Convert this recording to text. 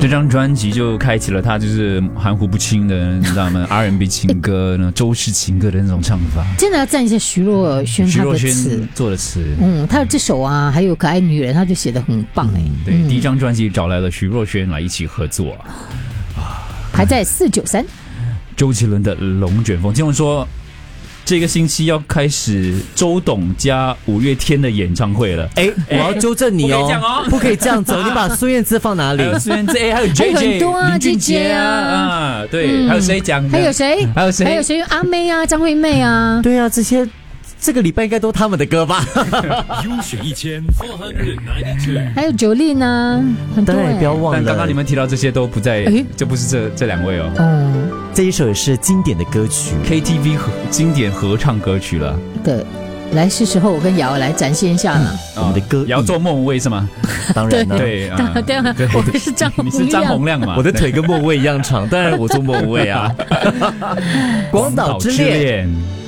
这张专辑就开启了他就是含糊不清的，你知道吗？R&B 情歌、周氏情歌的那种唱法。 真的要赞一下徐若瑄他的词做的词， 他的这首啊，还有可爱女人，他就写得很棒对，第一张专辑找来了徐若瑄来一起合作， 排在493。 周杰伦的《龙卷风》，听说这个星期要开始周董加五月天的演唱会了。 我要纠正你哦， 不可以这样走。你把孙燕姿放哪里？ 孙燕姿，还有 JJ， 很多啊， 林俊杰啊，对，还有谁讲？ 还有谁？阿妹啊，张惠妹啊， 对啊，这个礼拜应该都他们的歌吧？ 优选1492， 还有9令啊，很多。 不要忘了， 但刚刚你们提到这些都不在，就不是这两位哦。 这一首也是经典的歌曲 ，KTV 经典合唱歌曲了。 对，来是时候我跟瑶来展现一下了。 我们的歌瑶做莫文蔚是吗？ 当然了， 对，我是张洪亮， 你是张洪亮嘛？ 我的腿跟莫文蔚一样长，当然我做莫文蔚啊。广岛之恋。